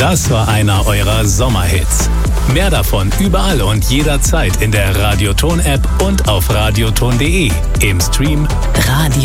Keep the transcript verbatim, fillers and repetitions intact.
Das war einer eurer Sommerhits. Mehr davon überall und jederzeit in der Radioton-App und auf radioton punkt de. Im Stream Radio